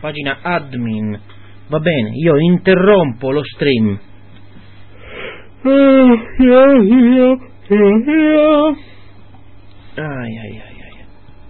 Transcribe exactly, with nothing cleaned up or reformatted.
pagina admin. Va bene, io interrompo lo stream. Ai ai ai.